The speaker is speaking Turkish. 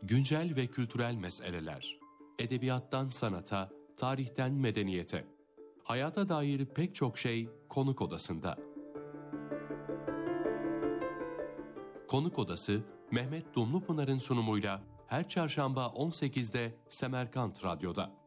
Güncel ve kültürel meseleler, edebiyattan sanata, tarihten medeniyete, hayata dair pek çok şey Konuk Odası'nda. Konuk Odası, Mehmet Dumlupınar'ın sunumuyla her çarşamba 18'de Semerkant Radyo'da.